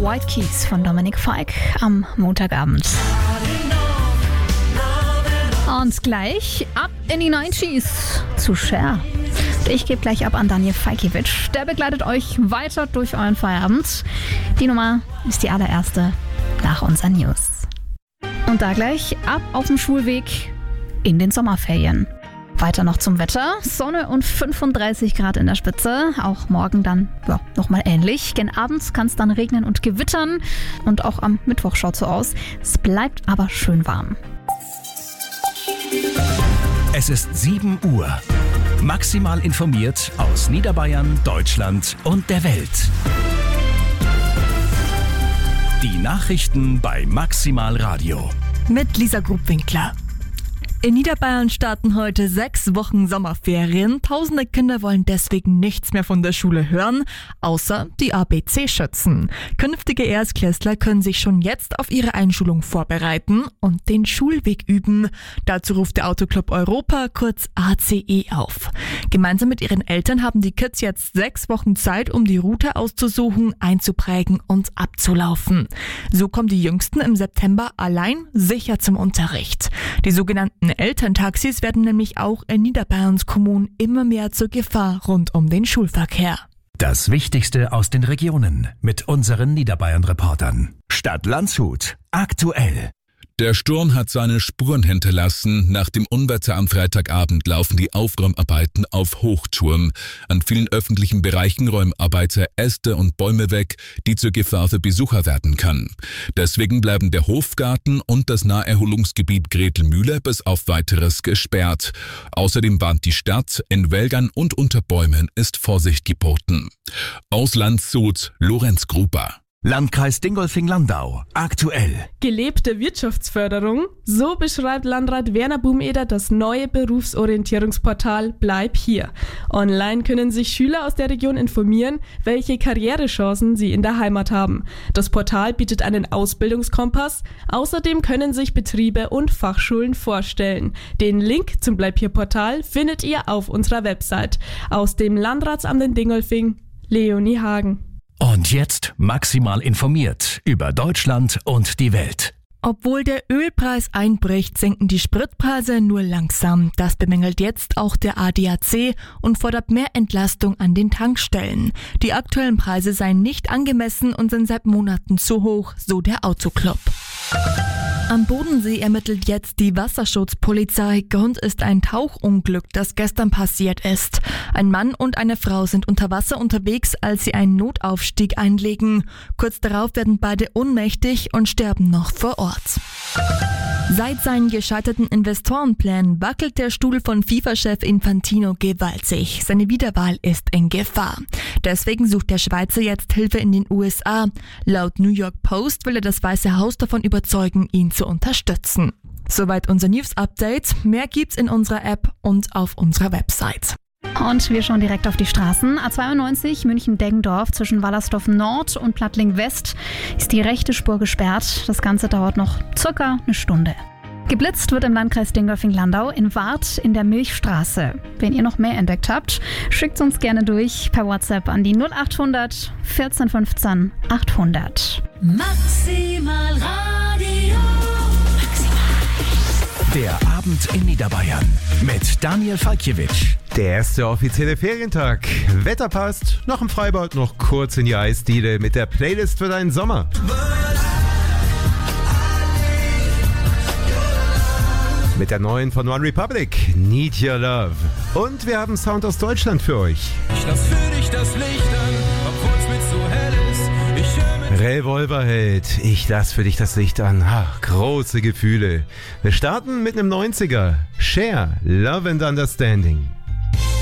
White Keys von Dominic Fike am Montagabend. Und gleich ab in die 90s zu Cher. Ich gebe gleich ab an Daniel Falkiewicz. Der begleitet euch weiter durch euren Feierabend. Die Nummer ist die allererste nach unseren News. Und da gleich ab auf dem Schulweg in den Sommerferien. Weiter noch zum Wetter. Sonne und 35 Grad in der Spitze. Auch morgen dann nochmal ähnlich. Gen abends kann es dann regnen und gewittern. Und auch am Mittwoch schaut so aus. Es bleibt aber schön warm. Es ist 7 Uhr. Maximal informiert aus Niederbayern, Deutschland und der Welt. Die Nachrichten bei Maximal Radio. Mit Lisa Grubwinkler. In Niederbayern starten heute 6 Wochen Sommerferien. Tausende Kinder wollen deswegen nichts mehr von der Schule hören, außer die ABC-Schützen. Künftige Erstklässler können sich schon jetzt auf ihre Einschulung vorbereiten und den Schulweg üben. Dazu ruft der Autoclub Europa, kurz ACE, auf. Gemeinsam mit ihren Eltern haben die Kids jetzt 6 Wochen Zeit, um die Route auszusuchen, einzuprägen und abzulaufen. So kommen die Jüngsten im September allein sicher zum Unterricht. Die sogenannten Elterntaxis werden nämlich auch in Niederbayerns Kommunen immer mehr zur Gefahr rund um den Schulverkehr. Das Wichtigste aus den Regionen mit unseren Niederbayern-Reportern. Stadt Landshut. Aktuell. Der Sturm hat seine Spuren hinterlassen. Nach dem Unwetter am Freitagabend laufen die Aufräumarbeiten auf Hochtouren. An vielen öffentlichen Bereichen räumen Arbeiter Äste und Bäume weg, die zur Gefahr für Besucher werden kann. Deswegen bleiben der Hofgarten und das Naherholungsgebiet Gretelmühle bis auf Weiteres gesperrt. Außerdem warnt die Stadt, in Wäldern und unter Bäumen ist Vorsicht geboten. Aus Landshut, Lorenz Gruber. Landkreis Dingolfing-Landau. Aktuell. Gelebte Wirtschaftsförderung. So beschreibt Landrat Werner Bumeder das neue Berufsorientierungsportal Bleib hier. Online können sich Schüler aus der Region informieren, welche Karrierechancen sie in der Heimat haben. Das Portal bietet einen Ausbildungskompass. Außerdem können sich Betriebe und Fachschulen vorstellen. Den Link zum Bleib hier Portal findet ihr auf unserer Website. Aus dem Landratsamt in Dingolfing, Leonie Hagen. Und jetzt maximal informiert über Deutschland und die Welt. Obwohl der Ölpreis einbricht, sinken die Spritpreise nur langsam. Das bemängelt jetzt auch der ADAC und fordert mehr Entlastung an den Tankstellen. Die aktuellen Preise seien nicht angemessen und sind seit Monaten zu hoch, so der Autoclub. Am Bodensee ermittelt jetzt die Wasserschutzpolizei. Grund ist ein Tauchunglück, das gestern passiert ist. Ein Mann und eine Frau sind unter Wasser unterwegs, als sie einen Notaufstieg einlegen. Kurz darauf werden beide ohnmächtig und sterben noch vor Ort. Seit seinen gescheiterten Investorenplänen wackelt der Stuhl von FIFA-Chef Infantino gewaltig. Seine Wiederwahl ist in Gefahr. Deswegen sucht der Schweizer jetzt Hilfe in den USA. Laut New York Post will er das Weiße Haus davon überzeugen, ihn zu unterstützen. Soweit unser News-Update. Mehr gibt's in unserer App und auf unserer Website. Und wir schauen direkt auf die Straßen. A92 München-Deggendorf zwischen Wallersdorf Nord und Plattling West ist die rechte Spur gesperrt. Das Ganze dauert noch circa eine Stunde. Geblitzt wird im Landkreis Dingolfing-Landau in Warth in der Milchstraße. Wenn ihr noch mehr entdeckt habt, schickt uns gerne durch per WhatsApp an die 0800 14 15 800. Maximal Radio. Der Abend in Niederbayern mit Daniel Falkiewicz. Der erste offizielle Ferientag. Wetter passt, noch im Freibad, noch kurz in die Eisdiele mit der Playlist für deinen Sommer. Mit der neuen von One Republic, Need Your Love. Und wir haben Sound aus Deutschland für euch. Ich lass für dich das Licht an, obwohl's mit so hell ist. Revolverheld, ich lass für dich das Licht an. Ach, große Gefühle. Wir starten mit einem 90er. Cher, Love and Understanding.